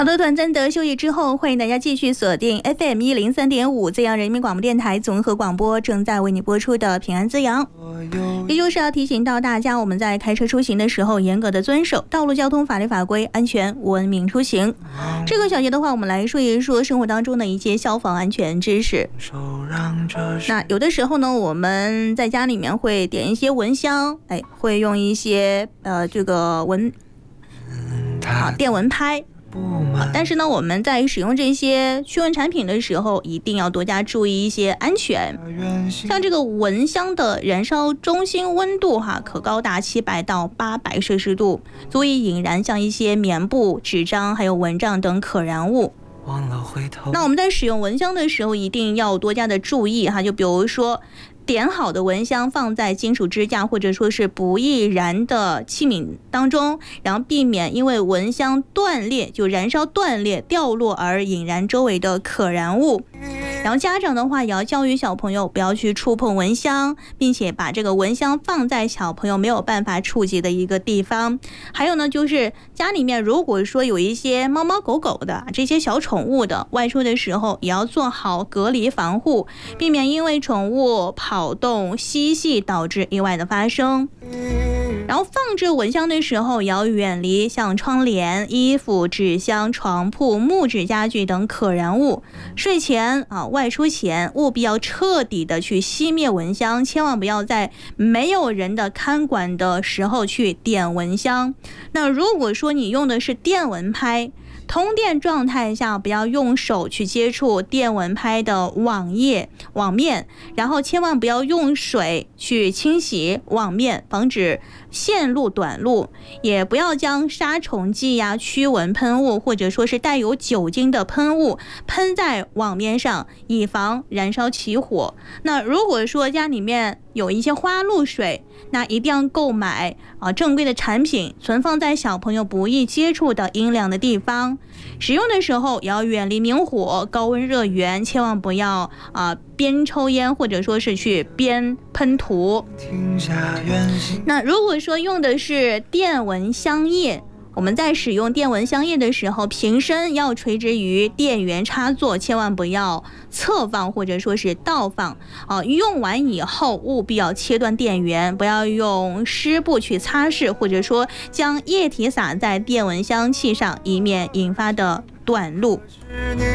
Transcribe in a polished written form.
好的，短暂的休息之后，欢迎大家继续锁定 FM103.5资阳人民广播电台综合广播，正在为你播出的平安滋阳。也就是要提醒到大家，我们在开车出行的时候，严格的遵守道路交通法律法规，安全文明出行。这个小节的话，我们来说一说生活当中的一些消防安全知识。那有的时候呢，我们在家里面会点一些蚊香，会用一些这个电蚊拍。但是呢，我们在使用这些驱蚊产品的时候，一定要多加注意一些安全。像这个蚊香的燃烧中心温度可高达700到800摄氏度，足以引燃像一些棉布、纸张还有蚊帐等可燃物。那我们在使用蚊香的时候，一定要多加的注意就比如说点好的蚊香放在金属支架或者说是不易燃的器皿当中，然后避免因为蚊香断裂就燃烧断裂掉落而引燃周围的可燃物。然后家长的话也要教育小朋友不要去触碰蚊香，并且把这个蚊香放在小朋友没有办法触及的一个地方。还有呢，就是家里面如果说有一些猫猫狗狗的这些小宠物的，外出的时候也要做好隔离防护，避免因为宠物跑动嬉戏导致意外的发生。然后放置蚊香的时候也要远离像窗帘、衣服、纸箱、床铺、木质家具等可燃物。睡前外出前务必要彻底的去熄灭蚊香，千万不要在没有人的看管的时候去点蚊香。那如果说你用的是电蚊拍，通电状态下不要用手去接触电蚊拍的网面，然后千万不要用水去清洗网面，防止线路短路，也不要将杀虫剂驱蚊喷雾或者说是带有酒精的喷雾喷在网面上，以防燃烧起火。那如果说家里面有一些花露水，那一定要购买正规的产品，存放在小朋友不易接触的阴凉的地方。使用的时候也要远离明火、高温热源，千万不要边抽烟或者说是去边喷涂。那如果说用的是电蚊香液，我们在使用电蚊香液的时候，瓶身要垂直于电源插座，千万不要侧放或者说是倒放。用完以后务必要切断电源，不要用湿布去擦拭，或者说将液体洒在电蚊香器上，以免引发的短路。